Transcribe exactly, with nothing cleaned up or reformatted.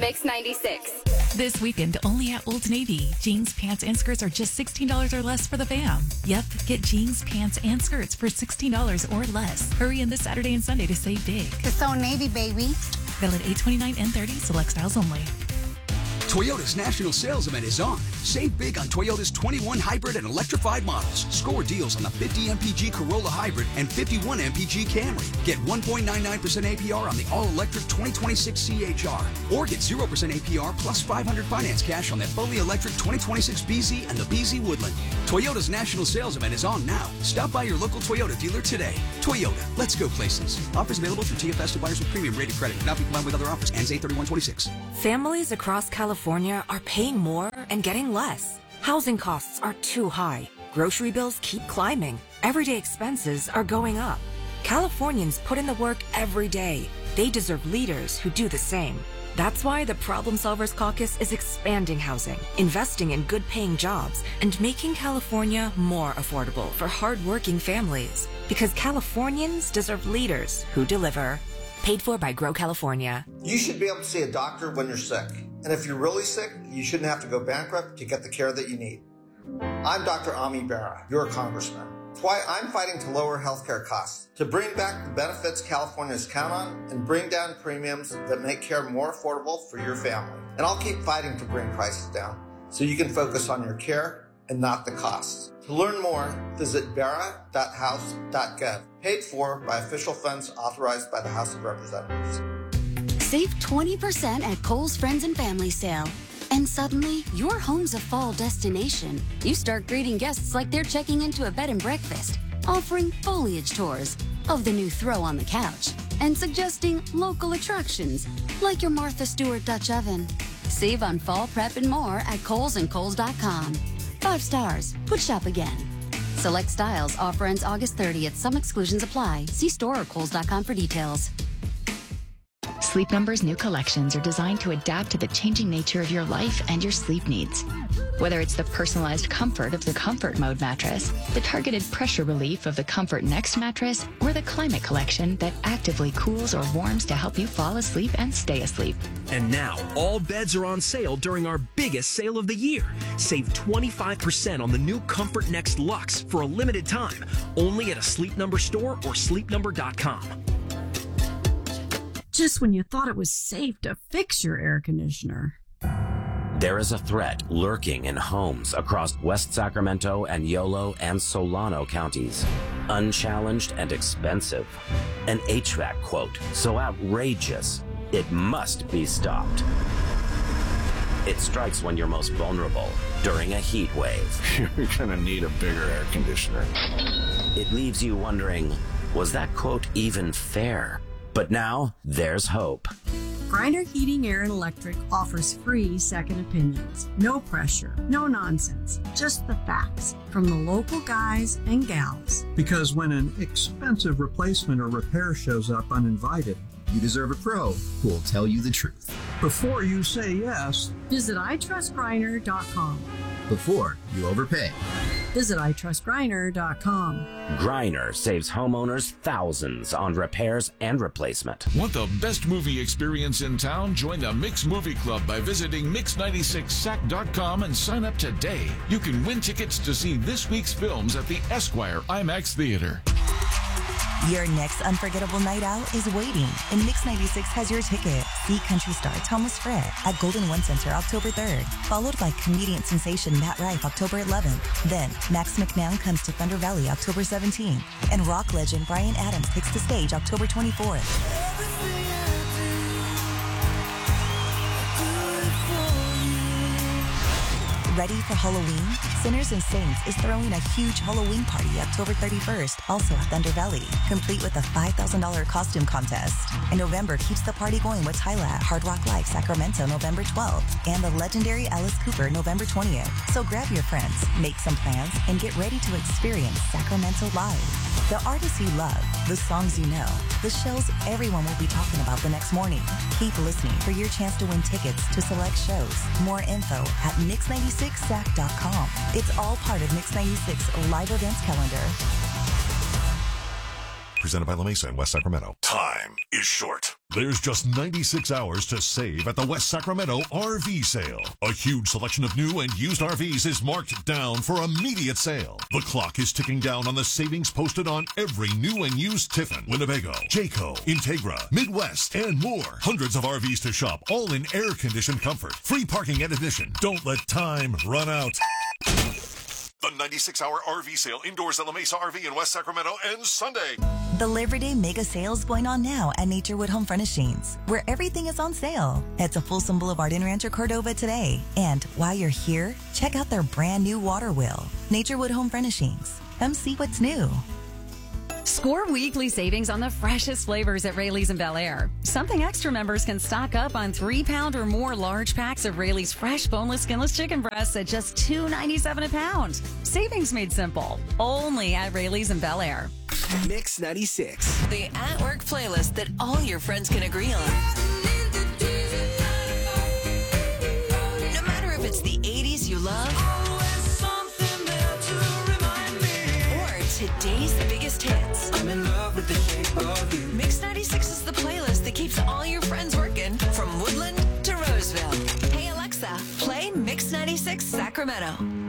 Mix ninety-six. This weekend, only at Old Navy. Jeans, pants, and skirts are just sixteen dollars or less for the fam. Yep, get jeans, pants, and skirts for sixteen dollars or less. Hurry in this Saturday and Sunday to save big. It's Old Navy, baby. Valid eight twenty-nine and thirty, select styles only. Toyota's national sales event is on. Save big on Toyota's twenty-one hybrid and electrified models. Score deals on the fifty M P G Corolla Hybrid and fifty-one M P G Camry. Get one point nine nine percent A P R on the all-electric twenty twenty-six C H R. Or get zero percent A P R plus five hundred finance cash on that fully electric twenty twenty-six B Z and the B Z Woodland. Toyota's national sales event is on now. Stop by your local Toyota dealer today. Toyota, let's go places. Offers available through T F S to buyers with premium rated credit. Not be combined with other offers. Ends eight thirty-one twenty-six. Families across California are paying more and getting less. Housing costs are too high. Grocery bills keep climbing. Everyday expenses are going up. Californians put in the work every day. They deserve leaders who do the same. That's why the Problem Solvers Caucus is expanding housing, investing in good-paying jobs, and making California more affordable for hard-working families. Because Californians deserve leaders who deliver. Paid for by Grow California. You should be able to see a doctor when you're sick. And if you're really sick, you shouldn't have to go bankrupt to get the care that you need. I'm Doctor Ami Bera, your congressman. That's why I'm fighting to lower healthcare costs, to bring back the benefits Californians count on, and bring down premiums that make care more affordable for your family. And I'll keep fighting to bring prices down, so you can focus on your care and not the costs. To learn more, visit bera dot house dot gov. Paid for by official funds authorized by the House of Representatives. Save twenty percent at Kohl's Friends and Family Sale. And suddenly, your home's a fall destination. You start greeting guests like they're checking into a bed and breakfast, offering foliage tours of the new throw on the couch, and suggesting local attractions like your Martha Stewart Dutch oven. Save on fall prep and more at Kohl's and Kohl's dot com. Five stars. Put shop again. Select styles. Offer ends August thirtieth. Some exclusions apply. See store or Kohl's dot com for details. Sleep Number's new collections are designed to adapt to the changing nature of your life and your sleep needs. Whether it's the personalized comfort of the Comfort Mode mattress, the targeted pressure relief of the Comfort Next mattress, or the Climate Collection that actively cools or warms to help you fall asleep and stay asleep. And now, all beds are on sale during our biggest sale of the year. Save twenty-five percent on the new Comfort Next Luxe for a limited time, only at a Sleep Number store or sleep number dot com. Just when you thought it was safe to fix your air conditioner. There is a threat lurking in homes across West Sacramento and Yolo and Solano counties. Unchallenged and expensive. An H V A C quote so outrageous, it must be stopped. It strikes when you're most vulnerable, during a heat wave. You're gonna need a bigger air conditioner. It leaves you wondering, was that quote even fair? But now, there's hope. Griner Heating, Air, and Electric offers free second opinions. No pressure, no nonsense, just the facts from the local guys and gals. Because when an expensive replacement or repair shows up uninvited, you deserve a pro who will tell you the truth. Before you say yes, visit i trust griner dot com. Before you overpay, visit i trust griner dot com. Griner saves homeowners thousands on repairs and replacement. Want the best movie experience in town? Join the Mix Movie Club by visiting mix ninety-six sac dot com and sign up today. You can win tickets to see this week's films at the Esquire IMAX Theater. Your next unforgettable night out is waiting, and Mix ninety-six has your ticket. See country star Thomas Fred at Golden One Center October third, followed by comedian sensation Matt Rife October eleventh. Then Max McMahon comes to Thunder Valley October seventeenth, and rock legend Bryan Adams takes the stage October twenty-fourth. Ready for Halloween? Sinners and Saints is throwing a huge Halloween party October thirty-first, also at Thunder Valley, complete with a five thousand dollars costume contest. And November keeps the party going with Tyla at Hard Rock Live Sacramento November twelfth, and the legendary Alice Cooper November twentieth. So grab your friends, make some plans, and get ready to experience Sacramento live. The artists you love, the songs you know, the shows everyone will be talking about the next morning. Keep listening for your chance to win tickets to select shows. More info at mix ninety-six sac dot com. It's all part of Mix ninety-six live events calendar. presented by La Mesa in West Sacramento. Time is short. There's just ninety-six hours to save at the West Sacramento R V sale. A huge selection of new and used R Vs is marked down for immediate sale. The clock is ticking down on the savings posted on every new and used Tiffin, Winnebago, Jayco, Integra, Midwest, and more. Hundreds of R Vs to shop, all in air-conditioned comfort. Free parking and admission. Don't let time run out. The ninety-six hour R V sale indoors at La Mesa R V in West Sacramento ends Sunday. The Labor Day mega sale is going on now at Naturewood Home Furnishings, where everything is on sale. Head to Folsom Boulevard in Rancho Cordova today. And while you're here, check out their brand new water wheel. Naturewood Home Furnishings. Come see what's new. Score weekly savings on the freshest flavors at Rayleigh's in Bel Air. Something Extra members can stock up on three pound or more large packs of Rayleigh's fresh boneless, skinless chicken breasts at just two ninety-seven a pound. Savings made simple. Only at Rayleigh's in Bel Air. Mix ninety-six. The at-work playlist that all your friends can agree on. No matter if it's the eighties you love or today's biggest hits. I'm in love with the shape of you. Mix ninety-six is the playlist that keeps all your friends working from Woodland to Roseville. Hey Alexa, play Mix ninety-six Sacramento.